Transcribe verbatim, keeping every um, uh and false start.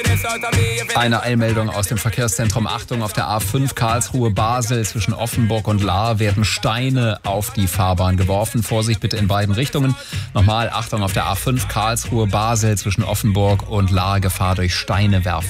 Eine Eilmeldung aus dem Verkehrszentrum. Achtung, auf der A fünf Karlsruhe-Basel zwischen Offenburg und Lahr werden Steine auf die Fahrbahn geworfen. Vorsicht bitte in beiden Richtungen. Nochmal, Achtung, auf der A fünf Karlsruhe-Basel zwischen Offenburg und Lahr, Gefahr durch Steine werfen.